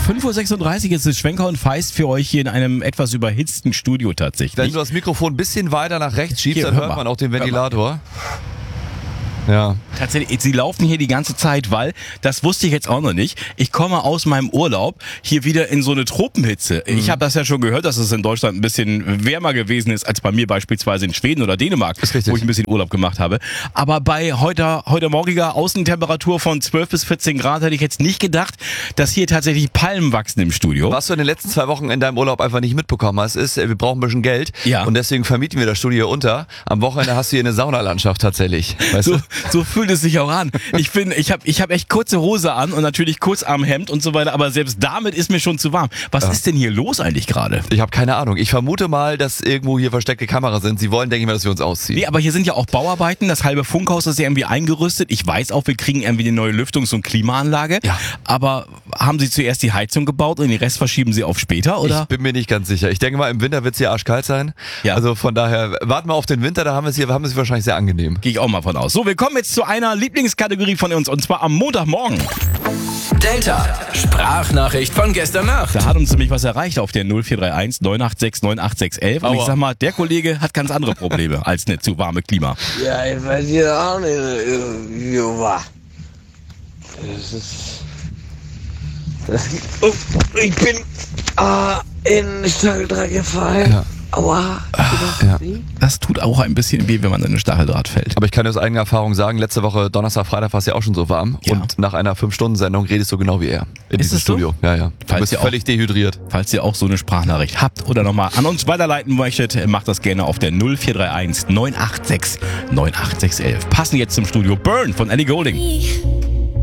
5:36 Uhr ist es Schwenker und Feist für euch hier in einem etwas überhitzten Studio tatsächlich. Wenn du das Mikrofon ein bisschen weiter nach rechts schiebst, Hier, dann hör hört mal. man auch den Ventilator. Ja. Tatsächlich, sie laufen hier die ganze Zeit, weil, das wusste ich jetzt auch noch nicht, ich komme aus meinem Urlaub hier wieder in so eine Tropenhitze. Ich habe das ja schon gehört, dass es in Deutschland ein bisschen wärmer gewesen ist als bei mir beispielsweise in Schweden oder Dänemark, Ist richtig. wo ich ein bisschen Urlaub gemacht habe. Aber bei heute morgiger Außentemperatur von 12 bis 14 Grad hätte ich jetzt nicht gedacht, dass hier tatsächlich Palmen wachsen im Studio. Was du in den letzten 2 Wochen in deinem Urlaub einfach nicht mitbekommen hast, ist, wir brauchen ein bisschen Geld. Ja. Und deswegen vermieten wir das Studio unter. Am Wochenende hast du hier eine Saunalandschaft tatsächlich. Weißt du? So fühlt es sich auch an. Ich hab echt kurze Hose an und natürlich Kurzarmhemd und so weiter, aber selbst damit ist mir schon zu warm. Was ist denn hier los eigentlich gerade? Ich habe keine Ahnung. Ich vermute mal, dass irgendwo hier versteckte Kameras sind. Sie wollen, denke ich mal, dass wir uns ausziehen. Nee, aber hier sind ja auch Bauarbeiten. Das halbe Funkhaus ist ja irgendwie eingerüstet. Ich weiß auch, wir kriegen irgendwie eine neue Lüftungs- und Klimaanlage. Ja. Aber haben Sie zuerst die Heizung gebaut und den Rest verschieben Sie auf später, oder? Ich bin mir nicht ganz sicher. Ich denke mal, im Winter wird es hier arschkalt sein. Ja. Also von daher, warten wir auf den Winter, da haben wir es wahrscheinlich sehr angenehm. Gehe ich auch mal von aus. So, wir kommen jetzt zu einer Lieblingskategorie von uns und zwar am Montagmorgen. Delta, Sprachnachricht von gestern Nacht. Da hat uns nämlich was erreicht auf der 0431 986 98611. Und ich Aua. sag mal, der Kollege hat ganz andere Probleme als eine zu warme Klima. Ja, ich weiß jetzt auch nicht, wie war. Das ist. Oh, ich bin in Stacheldraht gefallen. Ja. Aua. Ja. Das tut auch ein bisschen weh, wenn man in eine Stacheldraht fällt. Aber ich kann dir aus eigener Erfahrung sagen, letzte Woche Donnerstag, Freitag war es ja auch schon so warm. Ja. Und nach einer 5-Stunden-Sendung redest du genau wie er. In diesem es so? Studio. Ja, ja. Du Falls bist ihr auch- völlig dehydriert. Falls ihr auch so eine Sprachnachricht habt oder nochmal an uns weiterleiten möchtet, macht das gerne auf der 0431 986 98611. Passen jetzt zum Studio Burn von Ellie Goulding.